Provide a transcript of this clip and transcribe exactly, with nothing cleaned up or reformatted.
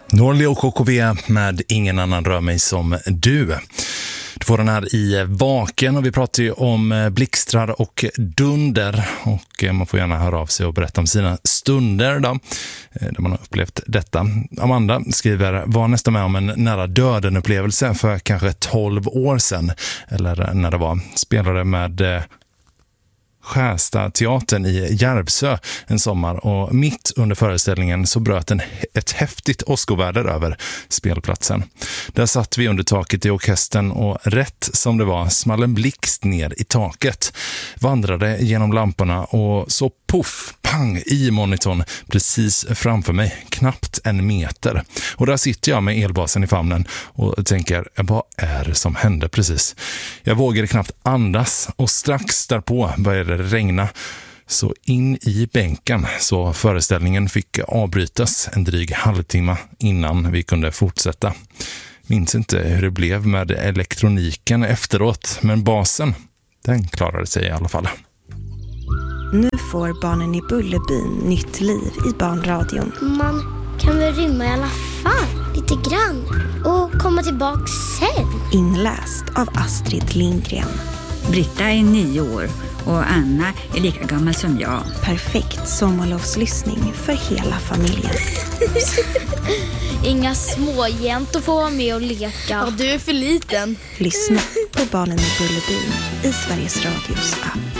Norli och K K V med Ingen annan rör mig som du. Du får den här i Vaken och vi pratar ju om blixtrar och dunder och man får gärna höra av sig och berätta om sina stunder då, där man har upplevt detta. Amanda skriver, var nästan med om en nära döden upplevelse för kanske tolv år sedan, eller när det var, spelade med Skärsta teatern i Järvsö en sommar och mitt under föreställningen så bröt en, ett häftigt åskoväder över spelplatsen. Där satt vi under taket i orkestern och rätt som det var small en blixt ner i taket, vandrade genom lamporna och så puff, pang i monitorn precis framför mig, knappt en meter. Och där sitter jag med elbasen i famnen och tänker, vad är det som hände precis? Jag vågade knappt andas och strax därpå började det regna. Så in i bänken, så föreställningen fick avbrytas en dryg halvtimme innan vi kunde fortsätta. Minns inte hur det blev med elektroniken efteråt, men basen, den klarade sig i alla fall. Nu får barnen i Bullerbyn nytt liv i barnradion. Man kan väl rymma i alla fall, lite grann. Och komma tillbaka sen. Inläst av Astrid Lindgren. Britta är nio år och Anna är lika gammal som jag. Perfekt sommarlovslyssning för hela familjen. Inga småjäntor får vara med och leka. Ja, du är för liten. Lyssna på barnen i Bullerbyn i Sveriges Radios app.